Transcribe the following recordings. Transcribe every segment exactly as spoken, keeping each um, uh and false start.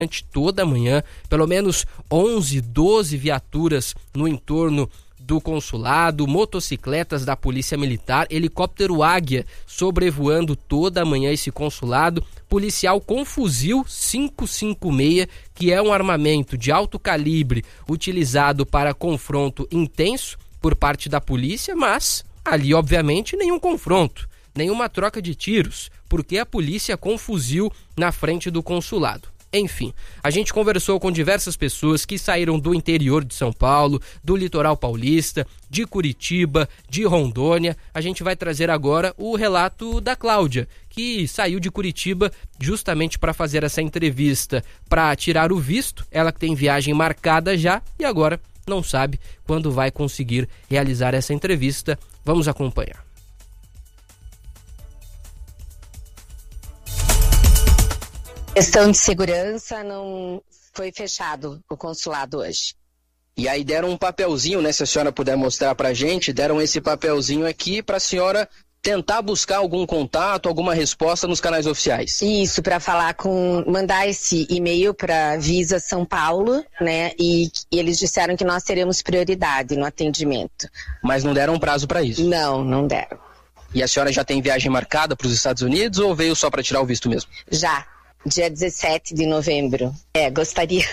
toda manhã, pelo menos onze, doze viaturas no entorno do consulado, motocicletas da Polícia Militar, helicóptero Águia sobrevoando toda a manhã esse consulado, policial com fuzil cinco cinco seis, que é um armamento de alto calibre utilizado para confronto intenso por parte da polícia, mas ali obviamente nenhum confronto, nenhuma troca de tiros, porque a polícia com fuzil na frente do consulado. Enfim, a gente conversou com diversas pessoas que saíram do interior de São Paulo, do litoral paulista, de Curitiba, de Rondônia. A gente vai trazer agora o relato da Cláudia, que saiu de Curitiba justamente para fazer essa entrevista, para tirar o visto. Ela que tem viagem marcada já e agora não sabe quando vai conseguir realizar essa entrevista. Vamos acompanhar. Questão de segurança, não foi fechado o consulado hoje. E aí deram um papelzinho, né, se a senhora puder mostrar pra gente, deram esse papelzinho aqui pra senhora tentar buscar algum contato, alguma resposta nos canais oficiais. Isso, para falar com, mandar esse e-mail para Visa São Paulo, né, e, e eles disseram que nós teremos prioridade no atendimento. Mas não deram um prazo pra isso? Não, não deram. E a senhora já tem viagem marcada pros Estados Unidos ou veio só pra tirar o visto mesmo? Já. Dia dezessete de novembro. É, gostaria.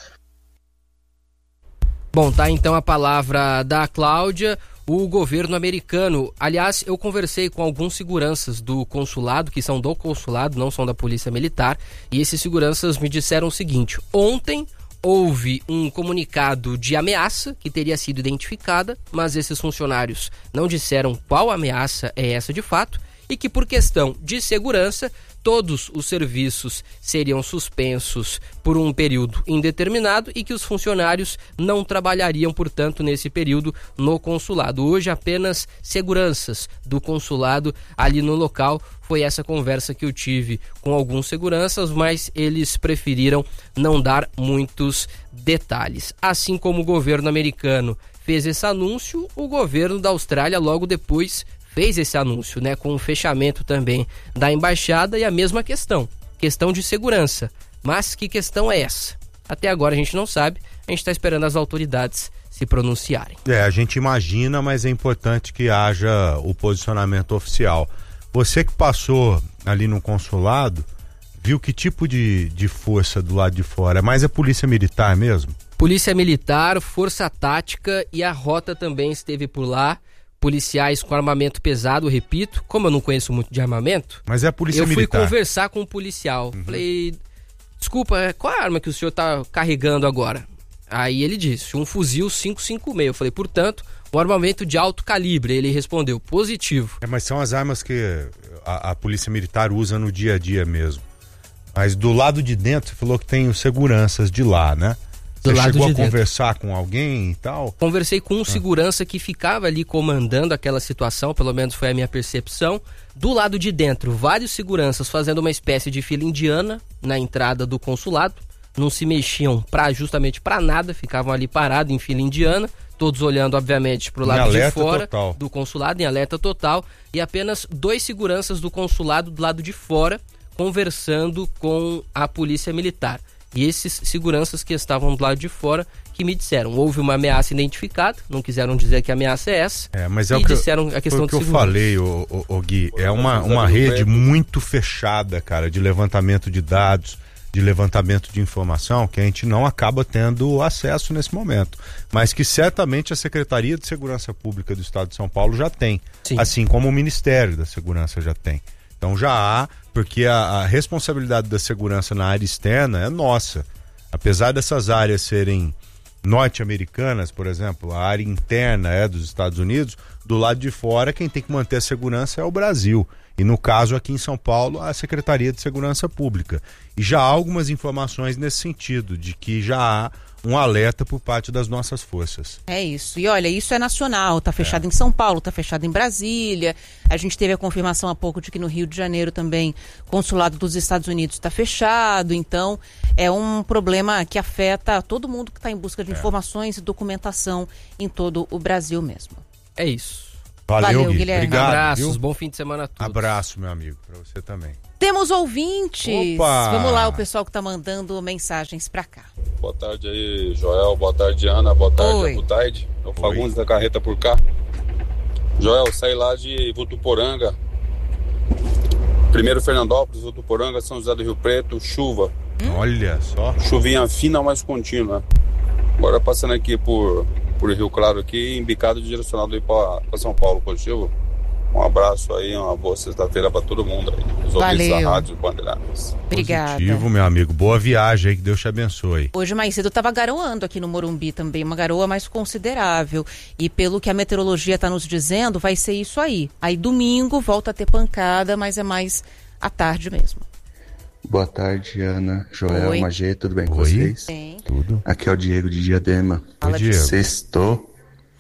Bom, tá então a palavra da Cláudia. O governo americano, aliás, eu conversei com alguns seguranças do consulado, que são do consulado, não são da Polícia Militar, e esses seguranças me disseram o seguinte: ontem houve um comunicado de ameaça que teria sido identificada, mas esses funcionários não disseram qual ameaça é essa de fato, e que por questão de segurança todos os serviços seriam suspensos por um período indeterminado e que os funcionários não trabalhariam, portanto, nesse período no consulado. Hoje apenas seguranças do consulado ali no local. Foi essa conversa que eu tive com alguns seguranças, mas eles preferiram não dar muitos detalhes. Assim como o governo americano fez esse anúncio, o governo da Austrália logo depois fez esse anúncio, né, com o fechamento também da embaixada e a mesma questão, questão de segurança. Mas que questão é essa? Até agora a gente não sabe, a gente está esperando as autoridades se pronunciarem. É, a gente imagina, mas é importante que haja o posicionamento oficial. Você que passou ali no consulado, viu que tipo de, de força do lado de fora? É mais a polícia militar mesmo? Polícia Militar, Força Tática e a Rota também esteve por lá. Policiais com armamento pesado, repito, como eu não conheço muito de armamento, mas é a polícia eu fui militar. Conversar com um policial. Uhum. Falei, desculpa, qual é a arma que o senhor tá carregando agora? Aí ele disse, um fuzil cinco cinco seis. Eu falei, portanto, um armamento de alto calibre. Ele respondeu, positivo. É, mas são as armas que a, a polícia militar usa no dia a dia mesmo. Mas do lado de dentro, você falou que tem os seguranças de lá, né? Do Você lado chegou de a dentro. Conversar com alguém e tal? Conversei com um ah. segurança que ficava ali comandando aquela situação, pelo menos foi a minha percepção. Do lado de dentro, vários seguranças fazendo uma espécie de fila indiana na entrada do consulado. Não se mexiam pra, justamente para nada, ficavam ali parados em fila indiana, todos olhando, obviamente, para o lado de fora total. do consulado, em alerta total. E apenas dois seguranças do consulado do lado de fora, conversando com a polícia militar. E esses seguranças que estavam do lado de fora que me disseram, houve uma ameaça identificada, não quiseram dizer que a ameaça é essa, é, mas é e o que disseram a questão foi o que de eu segurança. falei, o, o, o Gui, é uma, uma rede muito fechada, cara, de levantamento de dados, de levantamento de informação, que a gente não acaba tendo acesso nesse momento, mas que certamente a Secretaria de Segurança Pública do Estado de São Paulo já tem, Sim. assim como o Ministério da Segurança já tem. Então já há, porque a, a responsabilidade da segurança na área externa é nossa. Apesar dessas áreas serem norte-americanas, por exemplo, a área interna é dos Estados Unidos, do lado de fora quem tem que manter a segurança é o Brasil. E no caso aqui em São Paulo, a Secretaria de Segurança Pública. E já há algumas informações nesse sentido, de que já há um alerta por parte das nossas forças. É isso. E olha, isso é nacional, tá fechado é. em São Paulo, tá fechado em Brasília. A gente teve a confirmação há pouco de que no Rio de Janeiro também o consulado dos Estados Unidos está fechado. Então, é um problema que afeta todo mundo que está em busca de é. informações e documentação em todo o Brasil mesmo. É isso. Valeu, Valeu Gui. Guilherme. Obrigado. Abraços, Viu? bom fim de semana a todos. Abraço, meu amigo, pra você também. Temos ouvintes. Opa! Vamos lá, o pessoal que tá mandando mensagens pra cá. Boa tarde aí, Joel. Boa tarde, Ana. Boa tarde, Oi. Aputaide. É o Fagundes da Carreta por cá. Joel, saí lá de Votuporanga. Primeiro Fernandópolis, Votuporanga, São José do Rio Preto, chuva. Hum? Olha só. Chuvinha fina, mas contínua. Agora passando aqui por, por Rio Claro aqui, embicado direcionado aí pra, pra São Paulo, positivo. Um abraço aí, uma boa sexta-feira pra todo mundo aí. Os ouvintes da Rádio Bandeirantes. Obrigada. Positivo, meu amigo. Boa viagem aí, que Deus te abençoe. Hoje mais cedo estava garoando aqui no Morumbi também, uma garoa mais considerável. E pelo que a meteorologia está nos dizendo, vai ser isso aí. Aí domingo volta a ter pancada, mas é mais à tarde mesmo. Boa tarde, Ana, Joel, Oi. Magê, tudo bem com Oi. vocês? Sim. Tudo. Aqui é o Diego de Diadema. Fala, Oi, Diego. Sextou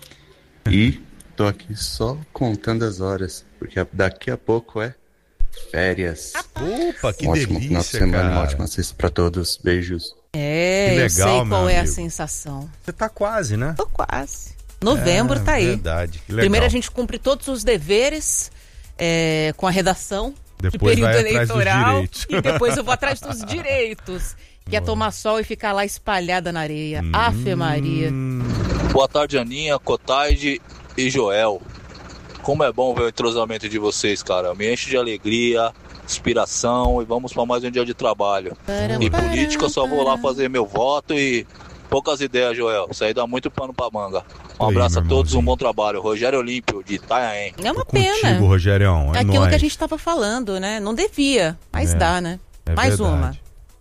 e tô aqui só contando as horas, porque daqui a pouco é férias. Opa, que um ótimo delícia, final de semana, cara. uma ótima sexta pra todos. Beijos. É, Que eu legal, sei meu qual é a amigo. sensação. Você tá quase, né? Tô quase. Novembro É, tá aí. Verdade, que legal. Primeiro a gente cumpre todos os deveres é, com a redação de Depois período vai atrás dos eleitoral direitos. e depois eu vou atrás dos direitos, que é tomar sol e ficar lá espalhada na areia. Afe Maria. Boa tarde, Aninha, Cotaide e Joel. Como é bom ver o entrosamento de vocês, cara. Me enche de alegria, inspiração e vamos para mais um dia de trabalho. E política, eu só vou lá fazer meu voto e poucas ideias, Joel. Isso aí dá muito pano pra manga. Um Oi, abraço meu a todos, irmãozinho. um bom trabalho. Rogério Olímpio, de Itanhaém. É uma Tô pena. contigo, Rogerião. É Aquilo nóis. que a gente estava falando, né? Não devia, mas É, dá, né? É mais verdade. uma.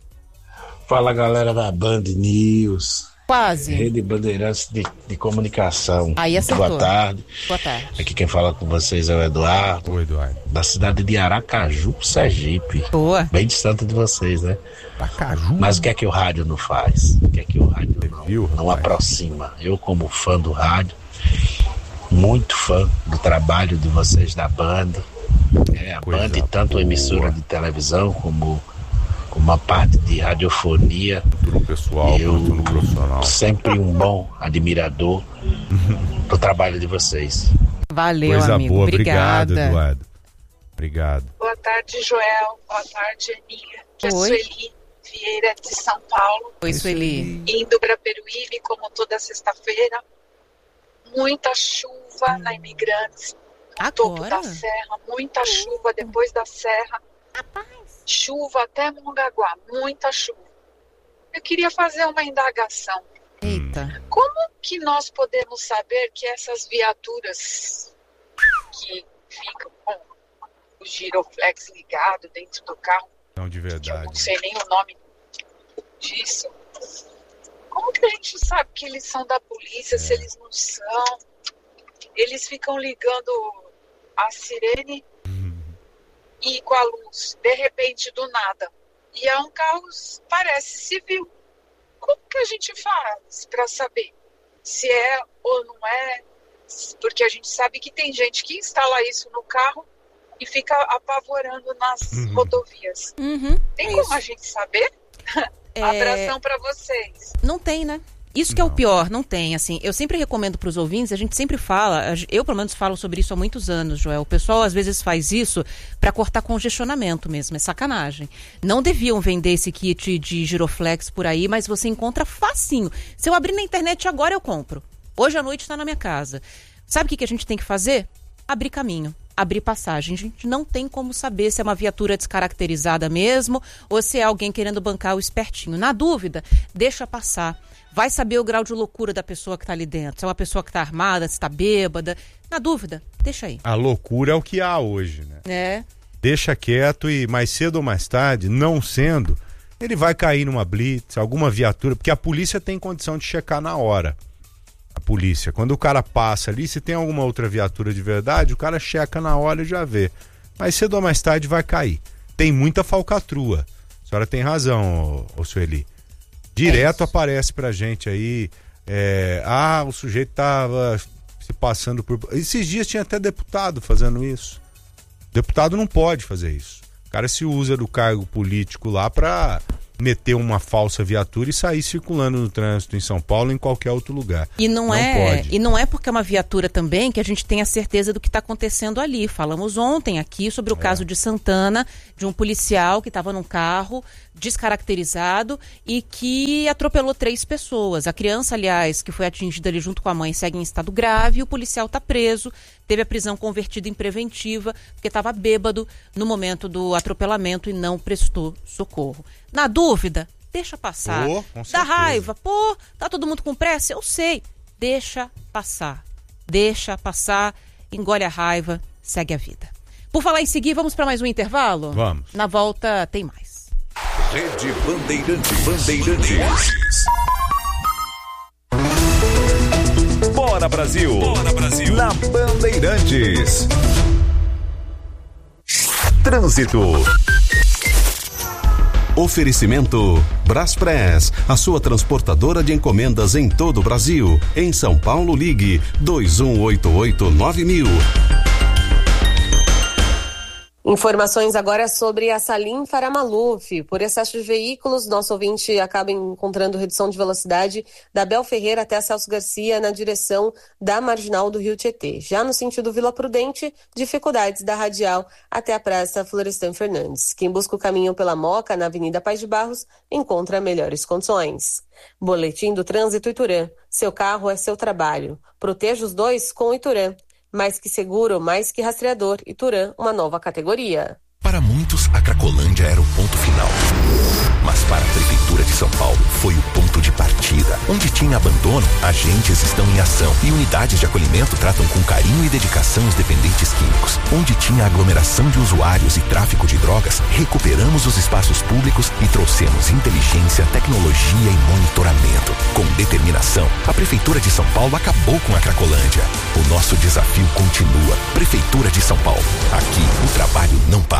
Fala, galera da Band News, Quase. Rede Bandeirantes de, de Comunicação. Aí Muito acertou. boa tarde. Boa tarde. Aqui quem fala com vocês é o Eduardo, Oi, Eduardo. da cidade de Aracaju, Sergipe. Boa. Bem distante de vocês, né? Pacaju. Mas o que é que o rádio não faz? O que é que o rádio não, viu, não rapaz? aproxima? Eu, como fã do rádio, muito fã do trabalho de vocês da Band. É, a Coisa Band, tanto boa. emissora de televisão como, como uma parte de radiofonia. Tanto no pessoal Eu quanto no profissional. sempre um bom admirador do trabalho de vocês. Valeu, Coisa amigo. boa. Obrigada. Obrigado, Eduardo. Obrigado. Boa tarde, Joel. Boa tarde, Aninha. Que é Oi. Sueli Vieira, de São Paulo. Oi, Sueli. Indo para Peruíbe, como toda sexta-feira. Muita chuva na Imigrantes. No topo Agora? da serra. Muita chuva depois da serra. Chuva até Mongaguá. Muita chuva. Eu queria fazer uma indagação. Eita. Como que nós podemos saber que essas viaturas que ficam com o giroflex ligado dentro do carro, Não, de que eu não verdade. sei nem o nome disso, como que a gente sabe que eles são da polícia, se eles não são? Eles ficam ligando a sirene e com a luz, de repente, do nada. E é um carro, parece civil. Como que a gente faz para saber se é ou não é? Porque a gente sabe que tem gente que instala isso no carro e fica apavorando nas Uhum. rodovias. Uhum. Tem É como isso. a gente saber? É, Abração para vocês. Não tem, né? Isso que é o pior, não tem, assim, eu sempre recomendo para os ouvintes, a gente sempre fala, eu pelo menos falo sobre isso há muitos anos, Joel, o pessoal às vezes faz isso para cortar congestionamento mesmo, é sacanagem. Não deviam vender esse kit de giroflex por aí, mas você encontra facinho. Se eu abrir na internet agora eu compro. Hoje à noite está na minha casa. Sabe o que, que a gente tem que fazer? Abrir caminho. Abrir passagem. A gente não tem como saber se é uma viatura descaracterizada mesmo ou se é alguém querendo bancar o espertinho. Na dúvida, deixa passar. Vai saber o grau de loucura da pessoa que está ali dentro. Se é uma pessoa que está armada, se está bêbada. Na dúvida, deixa aí. A loucura é o que há hoje, né? É. Deixa quieto e mais cedo ou mais tarde, não sendo, ele vai cair numa blitz, alguma viatura, porque a polícia tem condição de checar na hora. A polícia, quando o cara passa ali, se tem alguma outra viatura de verdade, o cara checa na hora e já vê. Mais cedo ou mais tarde vai cair. Tem muita falcatrua. A senhora tem razão, ô, ô Sueli. Direto É aparece pra gente aí, é, ah, o sujeito tava se passando por... Esses dias tinha até deputado fazendo isso. Deputado não pode fazer isso. O cara se usa do cargo político lá pra meter uma falsa viatura e sair circulando no trânsito em São Paulo ou em qualquer outro lugar. E não, não é, pode. E não é porque é uma viatura também que a gente tem a certeza do que está acontecendo ali. Falamos ontem aqui sobre o é. caso de Santana, de um policial que estava num carro descaracterizado e que atropelou três pessoas. A criança, aliás, que foi atingida ali junto com a mãe, segue em estado grave, e o policial está preso, teve a prisão convertida em preventiva, porque estava bêbado no momento do atropelamento e não prestou socorro. Na dúvida, deixa passar. Oh, Dá raiva. Pô, tá todo mundo com pressa? Eu sei. Deixa passar. Deixa passar, engole a raiva, segue a vida. Por falar em seguir, vamos para mais um intervalo? Vamos. Na volta tem mais. Rede Bandeirantes. Bandeirantes. Bora Brasil. Bora Brasil. Na Bandeirantes. Trânsito. Oferecimento Braspress, a sua transportadora de encomendas em todo o Brasil. Em São Paulo, ligue dois um oito oito nove mil. Informações agora sobre a Salim Faramaluf. Por excesso de veículos, nosso ouvinte acaba encontrando redução de velocidade da Bel Ferreira até a Celso Garcia na direção da Marginal do Rio Tietê. Já no sentido Vila Prudente, dificuldades da Radial até a Praça Florestan Fernandes. Quem busca o caminho pela Moca, na Avenida Paz de Barros, encontra melhores condições. Boletim do Trânsito Ituran. Seu carro é seu trabalho. Proteja os dois com o Ituran. Mais que seguro, mais que rastreador. Ituran, uma nova categoria. Para muitos, a Cracolândia era o ponto final. Mas para a Prefeitura de São Paulo, foi o ponto de partida. Onde tinha abandono, agentes estão em ação. E unidades de acolhimento tratam com carinho e dedicação os dependentes químicos. Onde tinha aglomeração de usuários e tráfico de drogas, recuperamos os espaços públicos e trouxemos inteligência, tecnologia e monitoramento. Com determinação, a Prefeitura de São Paulo acabou com a Cracolândia. O nosso desafio continua. Prefeitura de São Paulo. Aqui, o trabalho não para.